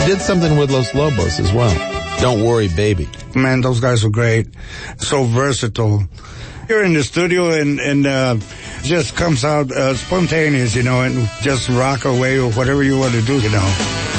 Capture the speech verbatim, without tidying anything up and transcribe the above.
did something with Los Lobos as well. Don't Worry, Baby. Man, those guys were great. So versatile. You're in the studio and, and uh, just comes out uh, spontaneous, you know, and just rock away or whatever you want to do, you know.